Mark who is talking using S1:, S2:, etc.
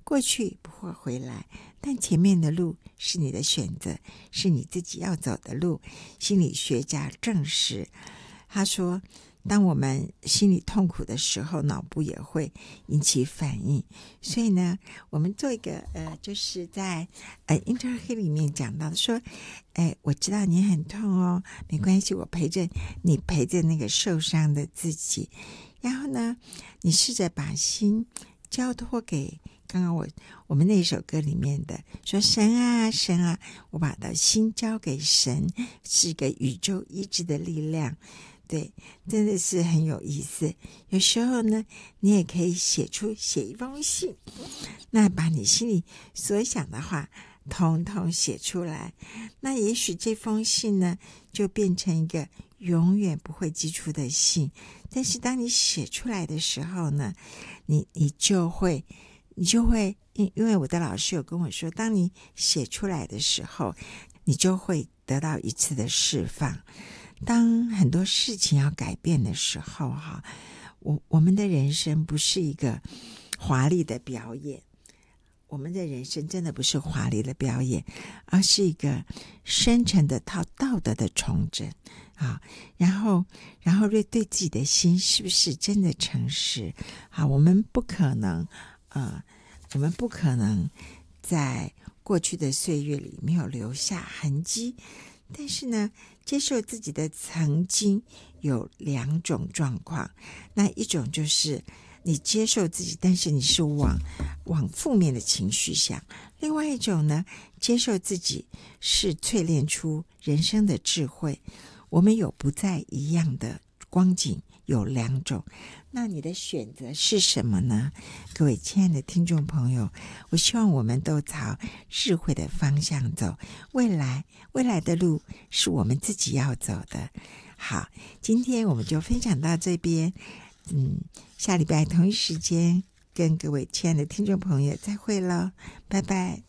S1: 过去不会回来，但前面的路是你的选择，是你自己要走的路。心理学家证实，他说当我们心里痛苦的时候，脑部也会引起反应。所以呢，我们做一个就是在Inter Healing 里面讲到的说，我知道你很痛哦，没关系，我陪着你，陪着那个受伤的自己。然后呢，你试着把心交托给刚刚我们那首歌里面的说，神啊神啊，我把的心交给神，是一个宇宙医治的力量。对，真的是很有意思。有时候呢，你也可以写一封信，那把你心里所想的话统统写出来，那也许这封信呢就变成一个永远不会寄出的信。但是当你写出来的时候呢，你就会因为我的老师有跟我说，当你写出来的时候，你就会得到一次的释放。当很多事情要改变的时候哈，我们的人生不是一个华丽的表演，我们的人生真的不是华丽的表演，而是一个深沉的道德的重整啊。然后对自己的心是不是真的诚实啊？我们不可能在过去的岁月里没有留下痕迹。但是呢，接受自己的曾经有两种状况，那一种就是你接受自己，但是你是往负面的情绪想；另外一种呢，接受自己是淬炼出人生的智慧。我们有不再一样的光景，有两种，那你的选择是什么呢？各位亲爱的听众朋友，我希望我们都朝智慧的方向走，未来的路是我们自己要走的。好，今天我们就分享到这边，下礼拜同一时间跟各位亲爱的听众朋友再会了，拜拜。